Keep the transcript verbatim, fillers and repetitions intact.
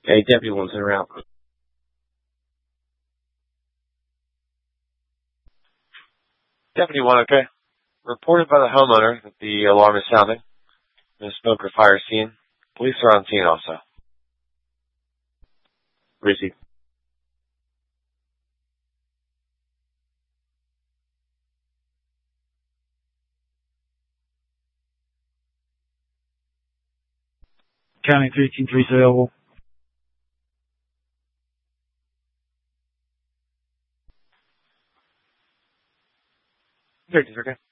Okay, deputy one's in route. Deputy one, okay. Reported by the homeowner that the alarm is sounding. No smoke or fire scene. Police are on scene also. Receive. County thirteen three available. thirteen, okay.